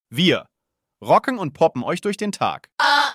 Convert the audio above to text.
Wir rocken und poppen euch durch den Tag.